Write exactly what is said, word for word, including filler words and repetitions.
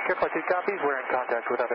Air Flight two copies. We're in contact with